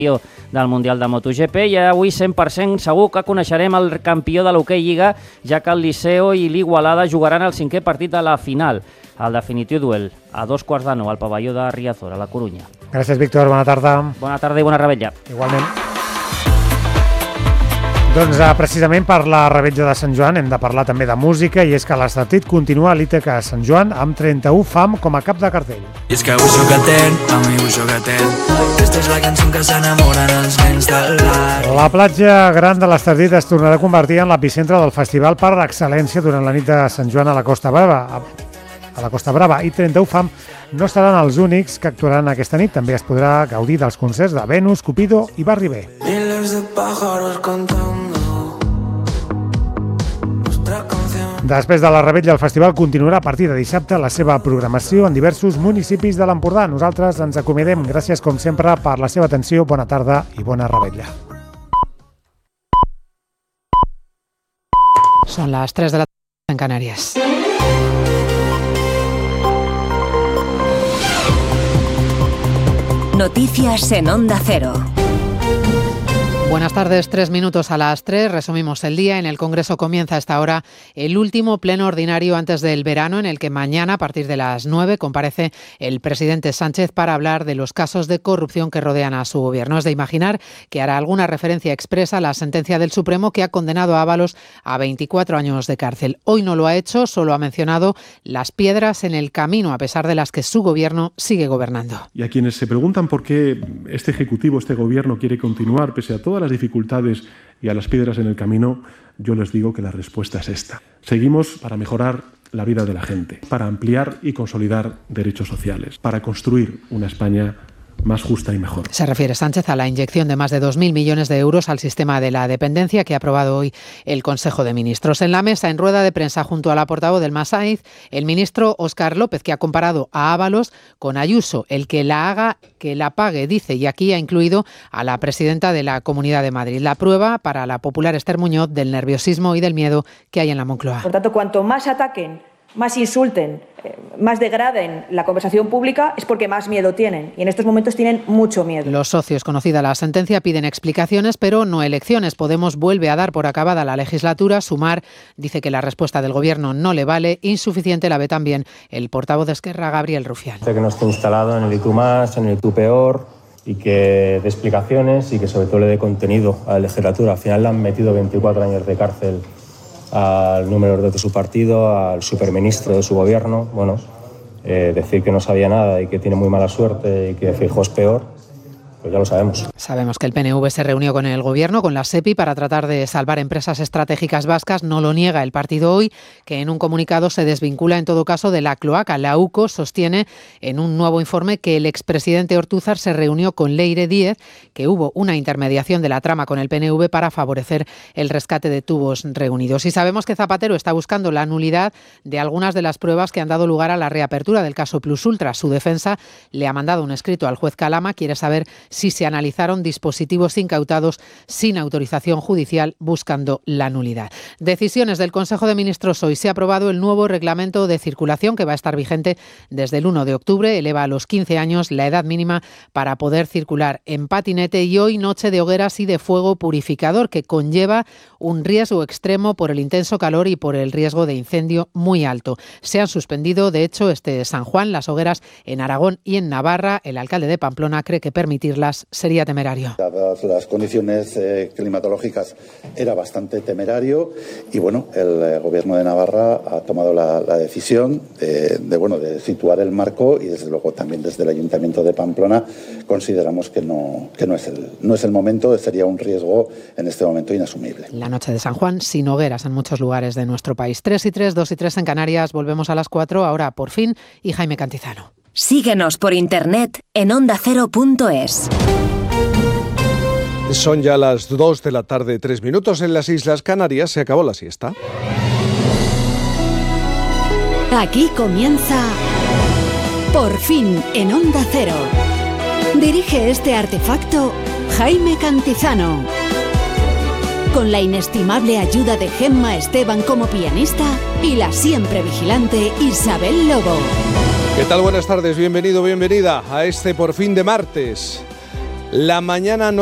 del Mundial de MotoGP, i avui 100% segur que coneixerem el campió de l'Hockey Lliga, ja que el Liceo i l'Igualada jugaran el 5è partit de la final, el definitiu duel, a 2:15 al pavelló de Riazor, a la Corunya. Gràcies, Víctor. Bona tarda. Bona tarda i bona revetlla. Igualment. Doncs precisament per la revetlla de Sant Joan hem de parlar també de música, i és que l'Estartit continua a l'Ítaca a Sant Joan amb 31 Fam com a cap de cartell. I és que vull xocatent, a mi vull xocatent. Aquesta és la cançó que s'enamoren els nens del lar. La platja gran de l'Estartit es tornarà a convertir en l'epicentre del festival per excel·lència durant la nit de Sant Joan a la Costa Brava, i 31 Fam no seran els únics que actuaran aquesta nit. També es podrà gaudir dels concerts de Venus, Cupido i Barri B. Després de la revetlla, el festival continuarà a partir de dissabte la seva programació en diversos municipis de l'Empordà. Nosaltres ens acomiadem. Gràcies, com sempre, per la seva atenció. Bona tarda i bona revetlla. Son las 3 de la tarde en Canarias. Noticias en Onda Cero. Buenas tardes, 3 minutos a las 3, resumimos el día. En el Congreso comienza a esta hora el último pleno ordinario antes del verano, en el que mañana, a partir de las 9, comparece el presidente Sánchez para hablar de los casos de corrupción que rodean a su gobierno. Es de imaginar que hará alguna referencia expresa a la sentencia del Supremo que ha condenado a Ábalos a 24 años de cárcel. Hoy no lo ha hecho, solo ha mencionado las piedras en el camino, a pesar de las que su gobierno sigue gobernando. Y a quienes se preguntan por qué este Ejecutivo, este Gobierno quiere continuar pese a todas las dificultades y a las piedras en el camino, yo les digo que la respuesta es esta. Seguimos para mejorar la vida de la gente, para ampliar y consolidar derechos sociales, para construir una España más justa y mejor. Se refiere Sánchez a la inyección de más de 2.000 millones de euros al sistema de la dependencia que ha aprobado hoy el Consejo de Ministros. En la mesa, en rueda de prensa junto a la portavoz del Masaiz, el ministro Óscar López, que ha comparado a Ábalos con Ayuso, el que la haga, que la pague, dice, y aquí ha incluido a la presidenta de la Comunidad de Madrid. La prueba para la popular Esther Muñoz del nerviosismo y del miedo que hay en la Moncloa. Por tanto, cuanto más ataquen, más insulten, más degraden la conversación pública, es porque más miedo tienen. Y en estos momentos tienen mucho miedo. Los socios, conocida la sentencia, piden explicaciones, pero no elecciones. Podemos vuelve a dar por acabada la legislatura. Sumar dice que la respuesta del Gobierno no le vale. Insuficiente la ve también el portavoz de Esquerra, Gabriel Rufián. Que no esté instalado en el y tú más, en el y tú peor, y que dé explicaciones y que sobre todo le dé contenido a la legislatura. Al final le han metido 24 años de cárcel al número 2 de su partido, al superministro de su gobierno. Bueno, decir que no sabía nada y que tiene muy mala suerte y que Feijóo es peor, pues ya lo sabemos. Sabemos que el PNV se reunió con el Gobierno, con la SEPI, para tratar de salvar empresas estratégicas vascas. No lo niega el partido hoy, que en un comunicado se desvincula en todo caso de la cloaca. La UCO sostiene en un nuevo informe que el expresidente Ortúzar se reunió con Leire Díez, que hubo una intermediación de la trama con el PNV para favorecer el rescate de tubos reunidos. Y sabemos que Zapatero está buscando la nulidad de algunas de las pruebas que han dado lugar a la reapertura del caso Plus Ultra. Su defensa le ha mandado un escrito al juez Calama. Quiere saber si se analizaron dispositivos incautados sin autorización judicial buscando la nulidad. Decisiones del Consejo de Ministros hoy. Se ha aprobado el nuevo reglamento de circulación que va a estar vigente desde el 1 de octubre. Eleva a los 15 años la edad mínima para poder circular en patinete, y hoy noche de hogueras y de fuego purificador, que conlleva un riesgo extremo por el intenso calor y por el riesgo de incendio muy alto. Se han suspendido, de hecho, este San Juan, las hogueras en Aragón y en Navarra. El alcalde de Pamplona cree que permitirlas sería temerario. Dadas las condiciones climatológicas, era bastante temerario, y bueno, el Gobierno de Navarra ha tomado la decisión de situar el marco, y desde luego también desde el Ayuntamiento de Pamplona consideramos que no es el momento. Sería un riesgo en este momento inasumible. La noche de San Juan sin hogueras en muchos lugares de nuestro país. 3 y 3, 2 y 3 en Canarias. Volvemos a las 4, ahora por fin, y Jaime Cantizano. Síguenos por internet en ondacero.es. Son ya las 2 de la tarde, 3 minutos en las Islas Canarias. Se acabó la siesta. Aquí comienza Por fin en Onda Cero. Dirige este artefacto Jaime Cantizano, con la inestimable ayuda de Gemma Esteban como pianista y la siempre vigilante Isabel Lobo. ¿Qué tal? Buenas tardes, bienvenido, bienvenida a este Por fin de martes. La mañana